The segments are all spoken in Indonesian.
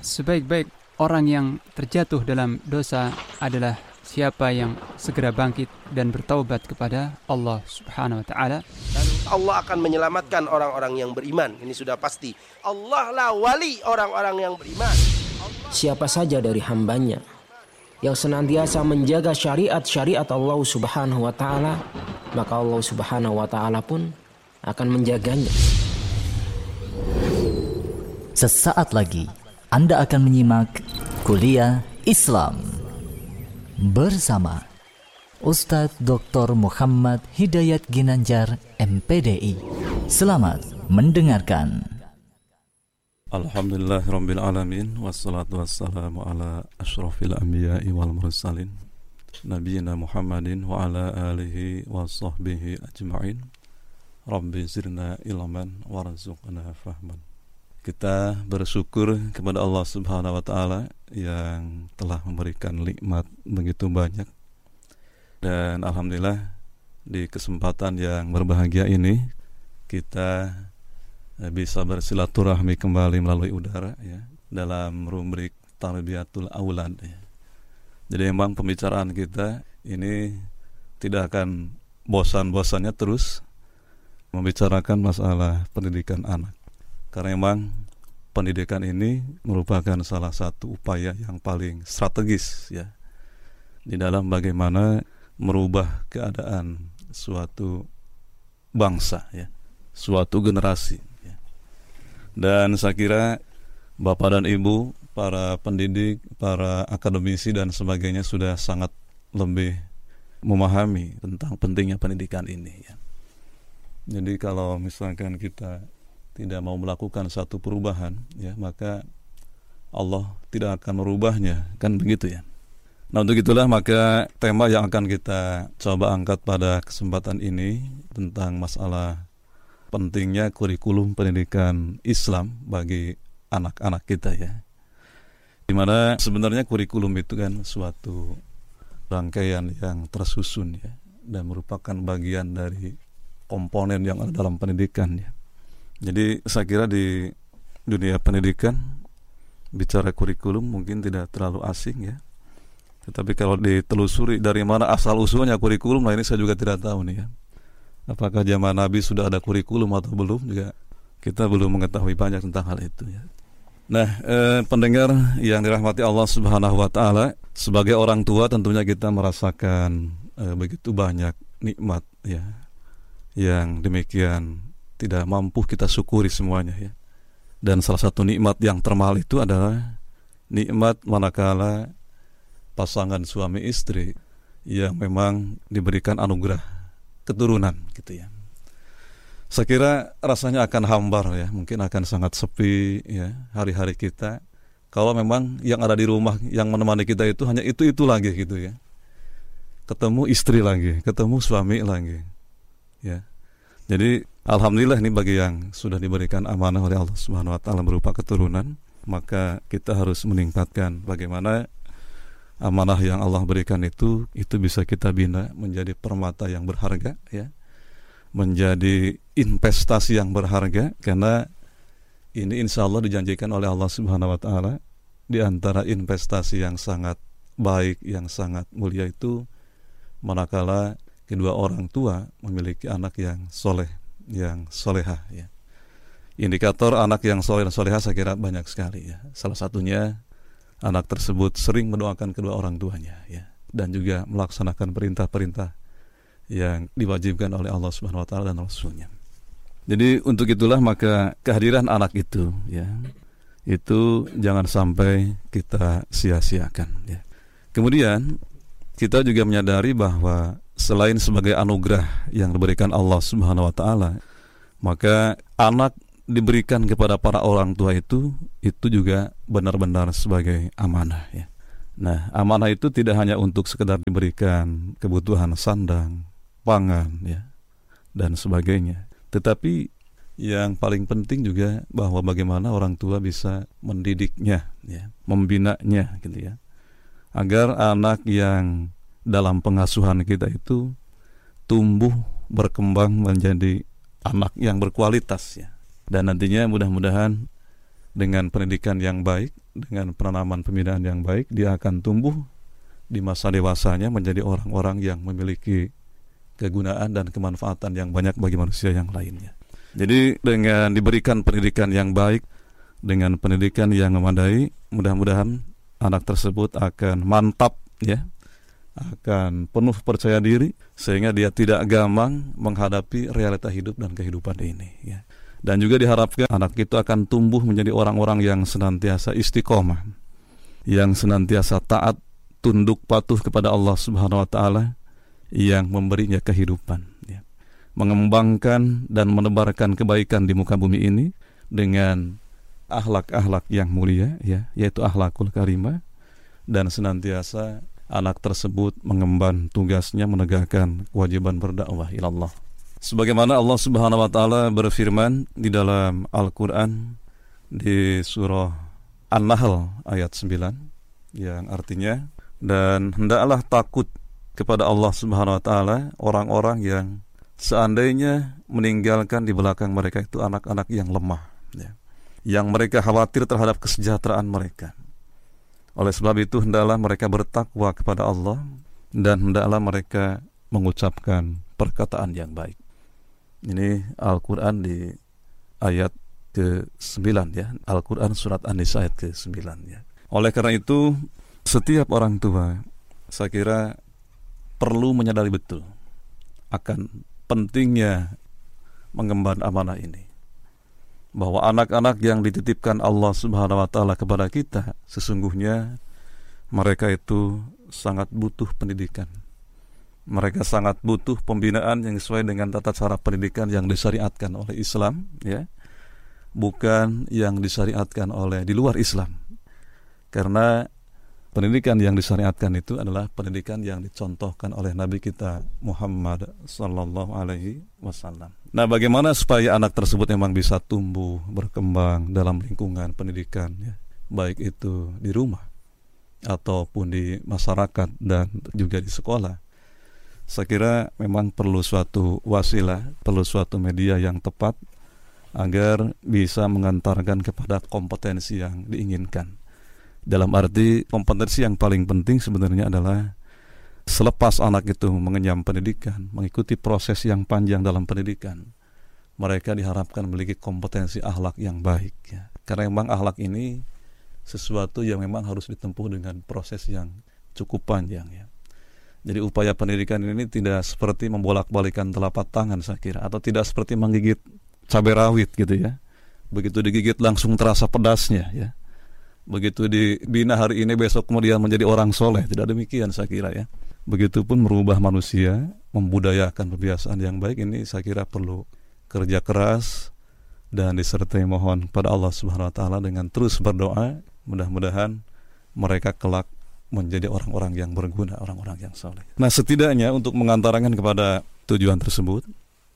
sebaik-baik orang yang terjatuh dalam dosa adalah siapa yang segera bangkit dan bertaubat kepada Allah Subhanahu wa taala. Allah akan menyelamatkan orang-orang yang beriman. Ini sudah pasti. Allah lah wali orang-orang yang beriman. Siapa saja dari hambanya yang senantiasa menjaga syariat-syariat Allah Subhanahu wa taala, maka Allah Subhanahu wa taala pun akan menjaganya. Sesaat lagi Anda akan menyimak Kuliah Islam bersama Ustadz Dr. Muhammad Hidayat Ginanjar MPDI. Selamat mendengarkan. Alhamdulillahirabbil alamin wassalatu wassalamu ala asyrafil anbiya'i wal mursalin nabiyina Muhammadin wa ala alihi wa sahbihi ajma'in. Rabbi zirna ilman warzuqna fahman. Kita bersyukur kepada Allah Subhanahu wa taala yang telah memberikan nikmat begitu banyak. Dan alhamdulillah di kesempatan yang berbahagia ini kita bisa bersilaturahmi kembali melalui udara ya, dalam rubrik Tarbiyatul Aulad ya. Jadi memang pembicaraan kita ini tidak akan bosan-bosannya terus membicarakan masalah pendidikan anak. Karena memang pendidikan ini merupakan salah satu upaya yang paling strategis ya di dalam bagaimana merubah keadaan suatu bangsa ya, suatu generasi ya. Dan saya kira Bapak dan Ibu, para pendidik, para akademisi dan sebagainya sudah sangat lebih memahami tentang pentingnya pendidikan ini ya. Jadi kalau misalkan kita tidak mau melakukan satu perubahan ya, maka Allah tidak akan merubahnya, kan begitu ya. Nah, untuk itulah maka tema yang akan kita coba angkat pada kesempatan ini tentang masalah pentingnya kurikulum pendidikan Islam bagi anak-anak kita ya. Dimana sebenarnya kurikulum itu kan suatu rangkaian yang tersusun ya, dan merupakan bagian dari komponen yang ada dalam pendidikan ya. Jadi saya kira di dunia pendidikan bicara kurikulum mungkin tidak terlalu asing ya. Tetapi kalau ditelusuri dari mana asal usulnya kurikulum, nah ini saya juga tidak tahu nih ya. Apakah zaman Nabi sudah ada kurikulum atau belum, juga kita belum mengetahui banyak tentang hal itu ya. Nah, pendengar yang dirahmati Allah Subhanahu wa taala, sebagai orang tua tentunya kita merasakan begitu banyak nikmat ya, yang demikian tidak mampu kita syukuri semuanya ya. Dan salah satu nikmat yang termahal itu adalah nikmat manakala pasangan suami istri yang memang diberikan anugerah keturunan gitu ya. Saya kira rasanya akan hambar ya, mungkin akan sangat sepi ya hari-hari kita kalau memang yang ada di rumah yang menemani kita itu hanya itu lagi gitu ya. Ketemu istri lagi, ketemu suami lagi ya. Jadi alhamdulillah ini bagi yang sudah diberikan amanah oleh Allah Subhanahu wa taala berupa keturunan, maka kita harus meningkatkan bagaimana amanah yang Allah berikan itu bisa kita bina menjadi permata yang berharga ya. Menjadi investasi yang berharga, karena ini insya Allah dijanjikan oleh Allah Subhanahu wa taala di antara investasi yang sangat baik, yang sangat mulia itu manakala kedua orang tua memiliki anak yang soleh, yang solehah ya. Indikator anak yang soleh dan solehah saya kira banyak sekali ya. Salah satunya anak tersebut sering mendoakan kedua orang tuanya ya, dan juga melaksanakan perintah-perintah yang diwajibkan oleh Allah Subhanahu wa taala dan Rasulnya. Jadi untuk itulah maka kehadiran anak itu ya, itu jangan sampai kita sia-siakan ya. Kemudian kita juga menyadari bahwa selain sebagai anugerah yang diberikan Allah Subhanahu wa taala, maka anak diberikan kepada para orang tua itu juga benar-benar sebagai amanah ya. Nah, amanah itu tidak hanya untuk sekedar diberikan kebutuhan sandang, pangan ya, dan sebagainya. Tetapi yang paling penting juga bahwa bagaimana orang tua bisa mendidiknya ya, membinanya gitu ya. Agar anak yang dalam pengasuhan kita itu tumbuh berkembang menjadi anak yang berkualitas ya. Dan nantinya mudah-mudahan dengan pendidikan yang baik, dengan penanaman pembinaan yang baik, dia akan tumbuh di masa dewasanya menjadi orang-orang yang memiliki kegunaan dan kemanfaatan yang banyak bagi manusia yang lainnya. Jadi dengan diberikan pendidikan yang baik, dengan pendidikan yang memadai, mudah-mudahan anak tersebut akan mantap, ya, akan penuh percaya diri, sehingga dia tidak gampang menghadapi realita hidup dan kehidupan ini, ya. Dan juga diharapkan anak itu akan tumbuh menjadi orang-orang yang senantiasa istiqomah, yang senantiasa taat, tunduk patuh kepada Allah Subhanahu wa taala yang memberinya kehidupan, ya. Mengembangkan dan menebarkan kebaikan di muka bumi ini dengan akhlak-akhlak yang mulia, ya, yaitu akhlakul karimah, dan senantiasa anak tersebut mengemban tugasnya menegakkan kewajiban berdakwah ilallah. Sebagaimana Allah Subhanahu wa taala berfirman di dalam Al-Qur'an di surah An-Nahl ayat 9 yang artinya, dan hendaklah takut kepada Allah Subhanahu wa taala orang-orang yang seandainya meninggalkan di belakang mereka itu anak-anak yang lemah, ya, yang mereka khawatir terhadap kesejahteraan mereka. Oleh sebab itu hendaklah mereka bertakwa kepada Allah dan hendaklah mereka mengucapkan perkataan yang baik. Ini Al-Quran di ayat ke-9, ya. Al-Quran surat An-Nisa ayat ke-9, ya. Oleh karena itu setiap orang tua saya kira perlu menyadari betul akan pentingnya mengemban amanah ini, bahwa anak-anak yang dititipkan Allah Subhanahu wa taala kepada kita sesungguhnya mereka itu sangat butuh pendidikan. Mereka sangat butuh pembinaan yang sesuai dengan tata cara pendidikan yang disyariatkan oleh Islam, ya. Bukan yang disyariatkan oleh di luar Islam. Karena pendidikan yang disyariatkan itu adalah pendidikan yang dicontohkan oleh Nabi kita Muhammad sallallahu alaihi wasallam. Nah, bagaimana supaya anak tersebut memang bisa tumbuh, berkembang dalam lingkungan pendidikan, ya, baik itu di rumah ataupun di masyarakat dan juga di sekolah. Saya kira memang perlu suatu wasilah, perlu suatu media yang tepat agar bisa mengantarkan kepada kompetensi yang diinginkan. Dalam arti kompetensi yang paling penting sebenarnya adalah selepas anak itu mengenyam pendidikan, mengikuti proses yang panjang dalam pendidikan, mereka diharapkan memiliki kompetensi akhlak yang baik, ya. Karena memang akhlak ini sesuatu yang memang harus ditempuh dengan proses yang cukup panjang, ya. Jadi upaya pendidikan ini tidak seperti membolak-balikan telapak tangan saya kira, atau tidak seperti menggigit cabai rawit gitu, ya. Begitu digigit langsung terasa pedasnya, ya. Begitu dibina hari ini besok kemudian menjadi orang soleh, tidak demikian saya kira, ya. Begitupun merubah manusia, membudayakan kebiasaan yang baik ini saya kira perlu kerja keras dan disertai mohon pada Allah Subhanahu wa taala dengan terus berdoa, mudah-mudahan mereka kelak menjadi orang-orang yang berguna, orang-orang yang soleh. Nah, setidaknya untuk mengantarkan kepada tujuan tersebut,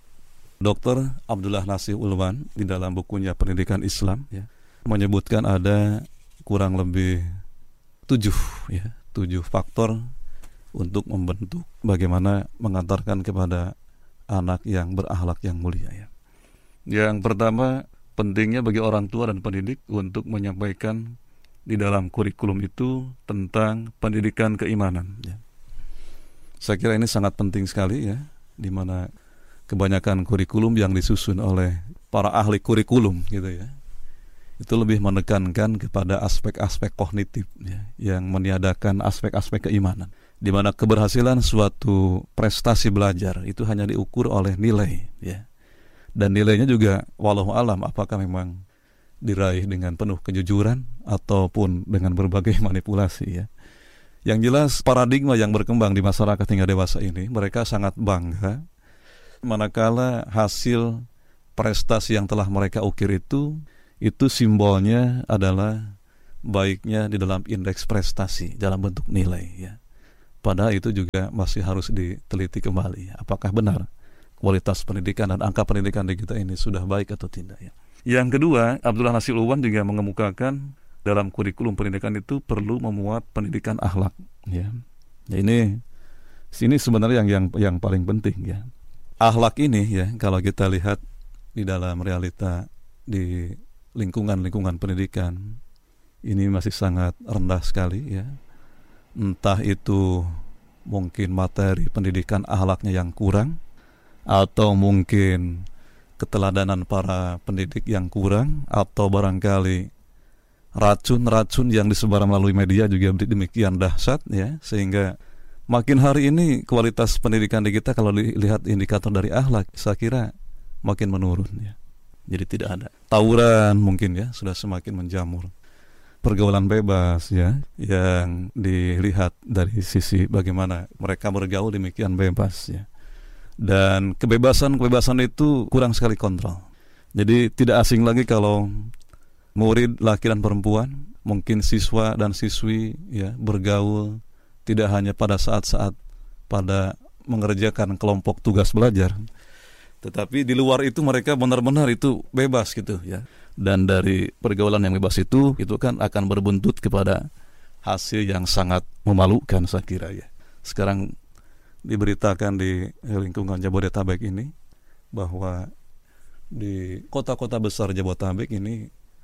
Dr. Abdullah Nasih Ulwan di dalam bukunya Pendidikan Islam, ya, menyebutkan ada kurang lebih 7 faktor untuk membentuk bagaimana mengantarkan kepada anak yang berakhlak yang mulia, ya. Yang pertama, pentingnya bagi orang tua dan pendidik untuk menyampaikan di dalam kurikulum itu tentang pendidikan keimanan, ya. Saya kira ini sangat penting sekali, ya, di mana kebanyakan kurikulum yang disusun oleh para ahli kurikulum gitu, ya, itu lebih menekankan kepada aspek-aspek kognitif, ya, yang meniadakan aspek-aspek keimanan, di mana keberhasilan suatu prestasi belajar itu hanya diukur oleh nilai, ya. Dan nilainya juga wallahu alam apakah memang diraih dengan penuh kejujuran ataupun dengan berbagai manipulasi, ya. Yang jelas paradigma yang berkembang di masyarakat hingga dewasa ini, mereka sangat bangga manakala hasil prestasi yang telah mereka ukir itu simbolnya adalah baiknya di dalam indeks prestasi dalam bentuk nilai, ya. Padahal itu juga masih harus diteliti kembali, apakah benar kualitas pendidikan dan angka pendidikan di kita ini sudah baik atau tidak, ya. Yang kedua, Abdullah Nasih Ulwan juga mengemukakan dalam kurikulum pendidikan itu perlu memuat pendidikan akhlak, ya. Ini sebenarnya yang paling penting, ya. Akhlak ini, ya, kalau kita lihat di dalam realita di lingkungan pendidikan ini masih sangat rendah sekali ya. Entah itu mungkin materi pendidikan akhlaknya yang kurang, atau mungkin keteladanan para pendidik yang kurang, atau barangkali racun-racun yang disebar melalui media juga demikian dahsyat ya, sehingga makin hari ini kualitas pendidikan di kita kalau dilihat indikator dari akhlak saya kira makin menurun ya. Jadi tidak ada tawuran mungkin ya, sudah semakin menjamur. Pergaulan bebas ya, yang dilihat dari sisi bagaimana mereka bergaul demikian bebas ya. Dan kebebasan itu kurang sekali kontrol. Jadi tidak asing lagi kalau murid laki dan perempuan, mungkin siswa dan siswi ya, bergaul tidak hanya pada saat-saat pada mengerjakan kelompok tugas belajar, tetapi di luar itu mereka benar-benar itu bebas gitu ya. Dan dari pergaulan yang bebas itu kan akan berbuntut kepada hasil yang sangat memalukan saya kira ya. Sekarang diberitakan di lingkungan Jabodetabek ini bahwa di kota-kota besar Jabodetabek ini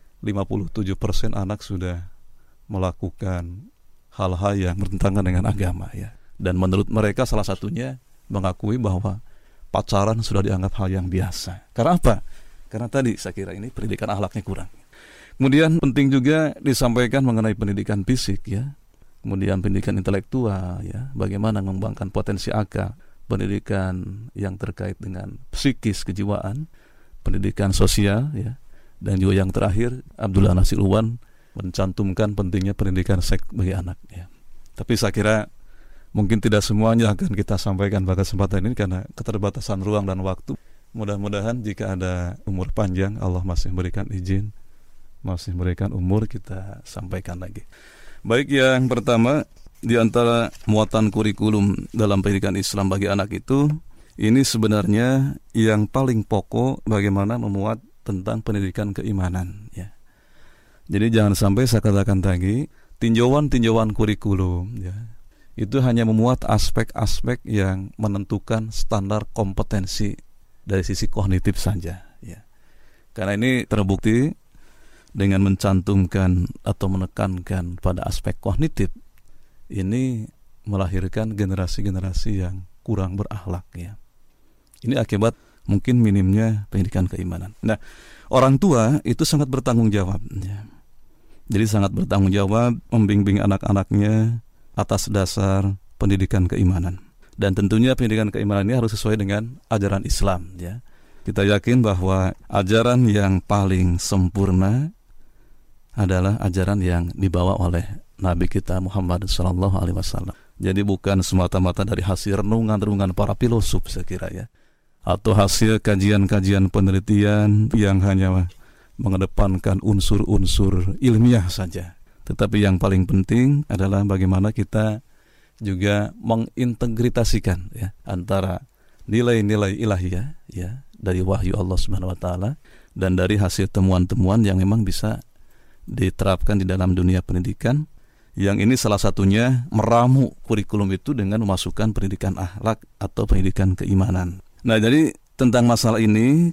57% anak sudah melakukan hal-hal yang bertentangan dengan agama ya. Dan menurut mereka salah satunya mengakui bahwa pacaran sudah dianggap hal yang biasa. Karena apa? Karena tadi saya kira ini pendidikan akhlaknya kurang. Kemudian penting juga disampaikan mengenai pendidikan fisik ya. Kemudian pendidikan intelektual ya, bagaimana mengembangkan potensi akal, pendidikan yang terkait dengan psikis kejiwaan, pendidikan sosial ya. Dan juga yang terakhir Abdullah Nasir Uwan mencantumkan pentingnya pendidikan seks bagi anak ya. Tapi saya kira mungkin tidak semuanya akan kita sampaikan pada kesempatan ini karena keterbatasan ruang dan waktu. Mudah-mudahan jika ada umur panjang, Allah masih memberikan izin, masih memberikan umur, kita sampaikan lagi. Baik, yang pertama di antara muatan kurikulum dalam pendidikan Islam bagi anak itu, ini sebenarnya yang paling pokok bagaimana memuat tentang pendidikan keimanan ya. Jadi jangan sampai saya katakan tadi tinjauan kurikulum ya, itu hanya memuat aspek-aspek yang menentukan standar kompetensi dari sisi kognitif saja ya. Karena ini terbukti dengan mencantumkan atau menekankan pada aspek kognitif, ini melahirkan generasi-generasi yang kurang berakhlak ya. Ini akibat mungkin minimnya pendidikan keimanan. Nah, orang tua itu sangat bertanggung jawab ya. Jadi sangat bertanggung jawab membimbing anak-anaknya atas dasar pendidikan keimanan. Dan tentunya pendidikan keimanan ini harus sesuai dengan ajaran Islam ya. Kita yakin bahwa ajaran yang paling sempurna adalah ajaran yang dibawa oleh Nabi kita Muhammad SAW. Jadi bukan semata-mata dari hasil renungan-renungan para filosof saya kira ya, atau hasil kajian-kajian penelitian yang hanya mengedepankan unsur-unsur ilmiah saja. Tetapi yang paling penting adalah bagaimana kita juga mengintegrasikan ya antara nilai-nilai ilahiyah ya dari wahyu Allah Subhanahu wa taala dan dari hasil temuan-temuan yang memang bisa diterapkan di dalam dunia pendidikan. Yang ini salah satunya meramu kurikulum itu dengan memasukkan pendidikan akhlak atau pendidikan keimanan. Nah, jadi tentang masalah ini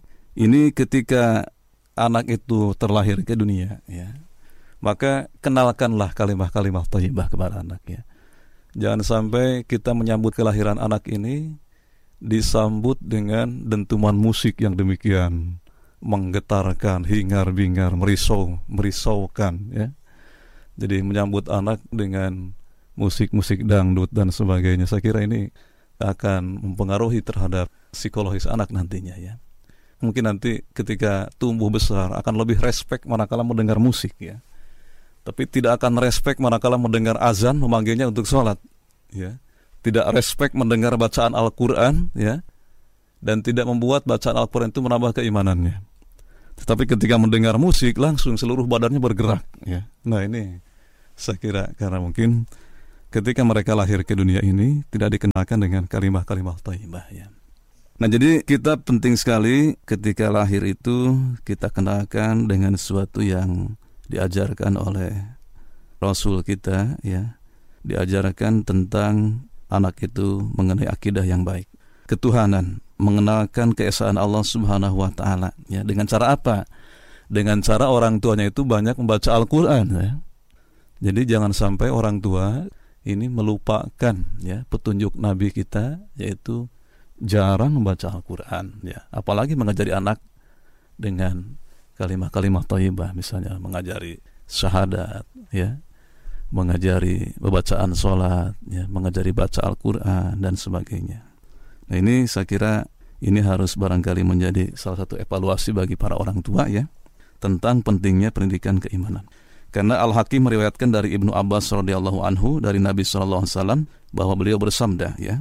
ketika anak itu terlahir ke dunia ya, maka kenalkanlah kalimah-kalimah thayyibah kepada anak ya. Jangan sampai kita menyambut kelahiran anak ini disambut dengan dentuman musik yang demikian menggetarkan, hingar-bingar, merisaukan ya. Jadi menyambut anak dengan musik-musik dangdut dan sebagainya, saya kira ini akan mempengaruhi terhadap psikologis anak nantinya ya. Mungkin nanti ketika tumbuh besar akan lebih respek manakala mendengar musik ya. Tapi tidak akan respek manakala mendengar azan memanggilnya untuk sholat ya. Tidak respek mendengar bacaan Al-Quran ya. Dan tidak membuat bacaan Al-Quran itu menambah keimanannya. Tetapi ketika mendengar musik langsung seluruh badannya bergerak ya. Nah, ini saya kira karena mungkin ketika mereka lahir ke dunia ini tidak dikenalkan dengan kalimah-kalimah thayyibah ya. Nah, jadi kita penting sekali ketika lahir itu kita kenalkan dengan sesuatu yang diajarkan oleh Rasul kita ya. Diajarkan tentang anak itu mengenai akidah yang baik, ketuhanan, mengenalkan keesaan Allah Subhanahu wa taala ya. Dengan cara apa? dengan cara orang tuanya itu banyak membaca Al-Quran ya. Jadi jangan sampai orang tua ini melupakan ya petunjuk Nabi kita, yaitu jarang membaca Al-Quran ya. Apalagi mengajari anak dengan kalimat-kalimat thayyibah, misalnya mengajari syahadat ya, mengajari bacaan sholat ya, mengajari baca Al-Quran dan sebagainya. Nah ini saya kira ini harus barangkali menjadi salah satu evaluasi bagi para orang tua ya, tentang pentingnya pendidikan keimanan. Karena Al-Hakim meriwayatkan dari Ibnu Abbas radhiyallahu anhu dari Nabi SAW bahwa beliau bersabda ya,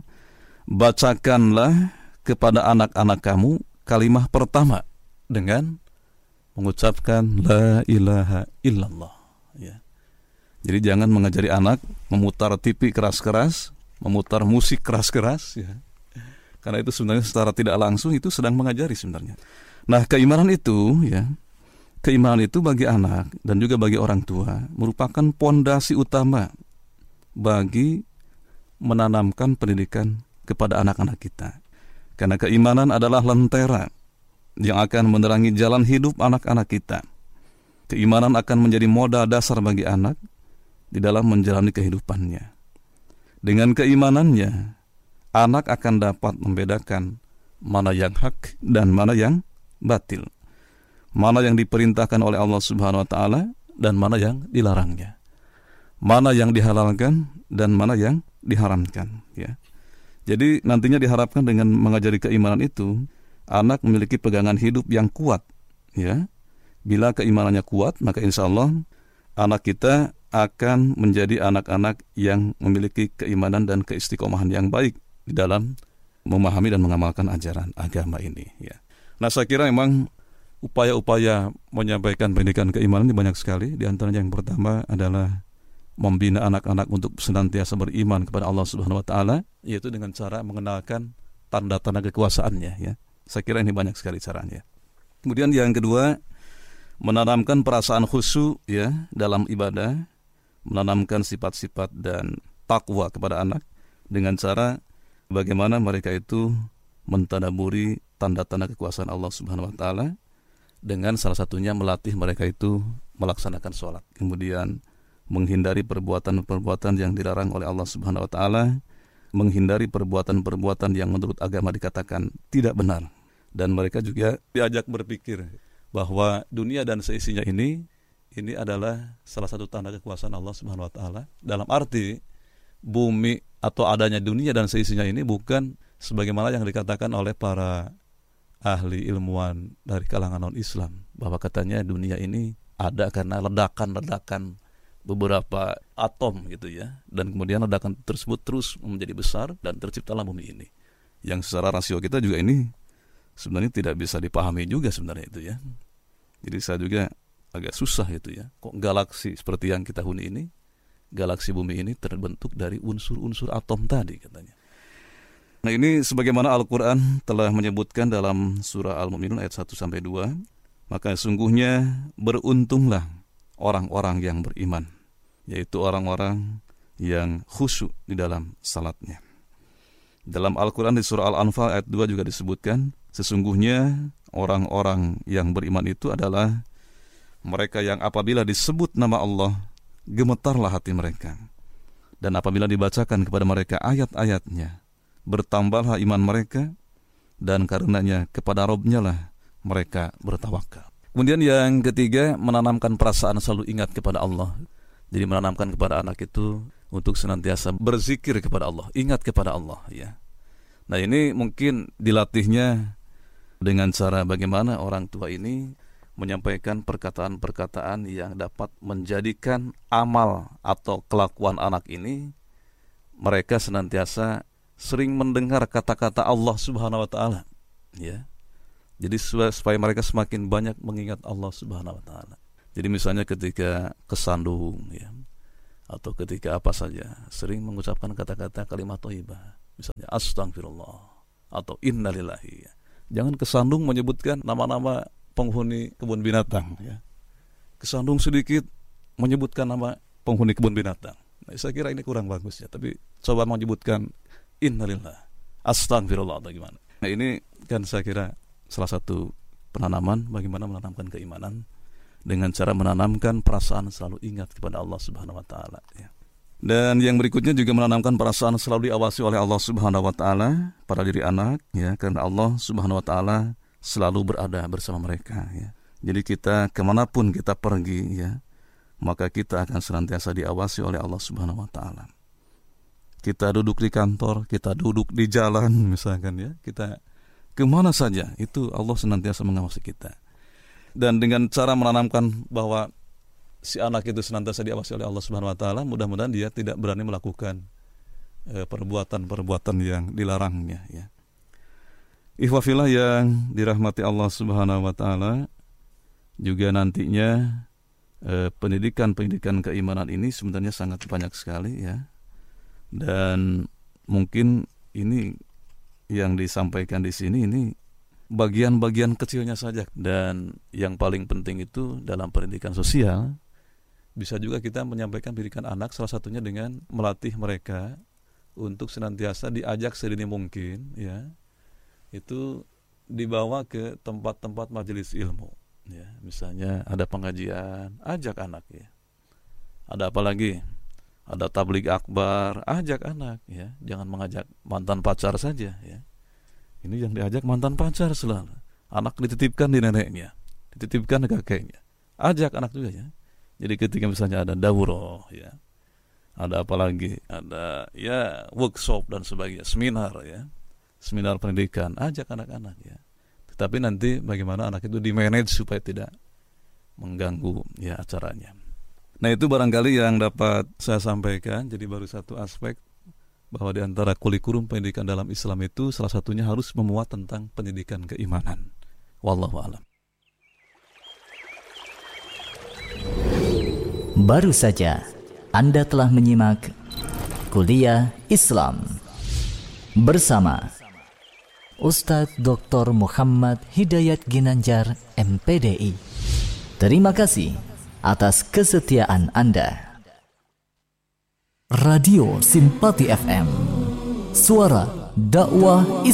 bacakanlah kepada anak-anak kamu kalimat pertama dengan mengucapkan la ilaha illallah ya. Jadi jangan mengajari anak memutar TV keras-keras, memutar musik keras-keras ya. Karena itu sebenarnya secara tidak langsung itu sedang mengajari sebenarnya. Nah, keimanan itu ya, keimanan itu bagi anak dan juga bagi orang tua merupakan pondasi utama bagi menanamkan pendidikan kepada anak-anak kita. Karena keimanan adalah lentera yang akan menerangi jalan hidup anak-anak kita. Keimanan akan menjadi modal dasar bagi anak di dalam menjalani kehidupannya. Dengan keimanannya, anak akan dapat membedakan mana yang hak dan mana yang batil, mana yang diperintahkan oleh Allah Subhanahu wa taala dan mana yang dilarangnya, mana yang dihalalkan dan mana yang diharamkan ya. Jadi nantinya diharapkan dengan mengajari keimanan itu, anak memiliki pegangan hidup yang kuat ya. Bila keimanannya kuat, maka insya Allah anak kita akan menjadi anak-anak yang memiliki keimanan dan keistiqomahan yang baik di dalam memahami dan mengamalkan ajaran agama ini ya. Nah, saya kira memang upaya-upaya menyampaikan pendidikan keimanan ini banyak sekali. Di antaranya yang pertama adalah membina anak-anak untuk senantiasa beriman kepada Allah Subhanahu wa taala, yaitu dengan cara mengenalkan tanda-tanda kekuasaannya ya. Saya kira ini banyak sekali caranya. Kemudian yang kedua, menanamkan perasaan khusyuk ya dalam ibadah, menanamkan sifat-sifat dan takwa kepada anak dengan cara bagaimana mereka itu mentadaburi tanda-tanda kekuasaan Allah Subhanahu wa taala, dengan salah satunya melatih mereka itu melaksanakan sholat, kemudian menghindari perbuatan-perbuatan yang dilarang oleh Allah Subhanahu wa taala, menghindari perbuatan-perbuatan yang menurut agama dikatakan tidak benar, dan mereka juga diajak berpikir bahwa dunia dan seisinya ini adalah salah satu tanda kekuasaan Allah Subhanahu wa taala. Dalam arti bumi atau adanya dunia dan seisinya ini bukan sebagaimana yang dikatakan oleh para ahli ilmuwan dari kalangan non-Islam, bahwa katanya dunia ini ada karena ledakan-ledakan beberapa atom gitu ya, dan kemudian ledakan tersebut terus menjadi besar dan terciptalah bumi ini, yang secara rasio kita juga ini sebenarnya tidak bisa dipahami juga sebenarnya itu ya. Jadi saya juga agak susah itu ya, kok galaksi seperti yang kita huni ini, galaksi bumi ini terbentuk dari unsur-unsur atom tadi katanya. Nah, ini sebagaimana Al-Quran telah menyebutkan dalam surah Al-Mu'minun ayat 1-2, maka sungguhnya beruntunglah orang-orang yang beriman, yaitu orang-orang yang khusyuk di dalam salatnya. Dalam Al-Quran di surah Al-Anfal ayat 2 juga disebutkan, sesungguhnya orang-orang yang beriman itu adalah mereka yang apabila disebut nama Allah, gemetarlah hati mereka, dan apabila dibacakan kepada mereka ayat-ayatnya, bertambahlah iman mereka, dan karenanya kepada Rabb-nya lah mereka bertawakal. Kemudian yang ketiga, menanamkan perasaan selalu ingat kepada Allah. Jadi menanamkan kepada anak itu untuk senantiasa berzikir kepada Allah, ingat kepada Allah ya. Nah, ini mungkin dilatihnya dengan cara bagaimana orang tua ini menyampaikan perkataan-perkataan yang dapat menjadikan amal atau kelakuan anak ini, mereka senantiasa sering mendengar kata-kata Allah Subhanahu wa taala ya. Jadi supaya mereka semakin banyak mengingat Allah Subhanahu wa taala. Jadi misalnya ketika kesandung ya, atau ketika apa saja, sering mengucapkan kata-kata kalimat thayyibah, misalnya astagfirullah atau innalillahi ya. Jangan kesandung menyebutkan nama-nama penghuni kebun binatang ya. Kesandung sedikit menyebutkan nama penghuni kebun binatang. Nah, saya kira ini kurang bagus ya, tapi coba menyebutkan innalillah, astagfirullah atau gimana. Nah, ini kan saya kira salah satu penanaman bagaimana menanamkan keimanan dengan cara menanamkan perasaan selalu ingat kepada Allah Subhanahu wa taala ya. Dan yang berikutnya juga menanamkan perasaan selalu diawasi oleh Allah Subhanahu wa taala pada diri anak ya, karena Allah Subhanahu wa taala selalu berada bersama mereka ya. Jadi kita kemanapun kita pergi ya, maka kita akan senantiasa diawasi oleh Allah Subhanahu wa taala. Kita duduk di kantor, kita duduk di jalan misalkan ya, kita kemana saja itu Allah senantiasa mengawasi kita. Dan dengan cara menanamkan bahwa si anak itu senantiasa diawasi oleh Allah Subhanahu wa taala, mudah-mudahan dia tidak berani melakukan perbuatan-perbuatan yang dilarangnya ya. Ikhwah fillah yang dirahmati Allah Subhanahu wa taala, juga nantinya pendidikan keimanan ini sebenarnya sangat banyak sekali ya. Dan mungkin ini yang disampaikan di sini ini bagian-bagian kecilnya saja, dan yang paling penting itu dalam pendidikan sosial bisa juga kita menyampaikan pendidikan anak, salah satunya dengan melatih mereka untuk senantiasa diajak sedini mungkin ya, itu dibawa ke tempat-tempat majelis ilmu ya. Misalnya ada pengajian, ajak anak ya. Ada apa lagi? Ada tabligh akbar, ajak anak ya. Jangan mengajak mantan pacar saja ya. Ini yang diajak mantan pacar selalu. Anak dititipkan di neneknya, dititipkan di kakeknya. Ajak anak juga ya. Jadi ketika misalnya ada daurah ya, ada apa lagi, ada ya workshop dan sebagainya, seminar ya, seminar pendidikan, ajak anak-anak ya. Tetapi nanti bagaimana anak itu di-manage supaya tidak mengganggu ya acaranya. Nah itu barangkali yang dapat saya sampaikan. Jadi baru satu aspek bahwa di antara kurikulum pendidikan dalam Islam itu salah satunya harus memuat tentang pendidikan keimanan. Wallahu a'lam. Baru saja Anda telah menyimak Kuliah Islam bersama Ustadz Dr. Muhammad Hidayat Ginanjar MPDI. Terima kasih atas kesetiaan Anda. Radio Simpati FM, suara dakwah Islam.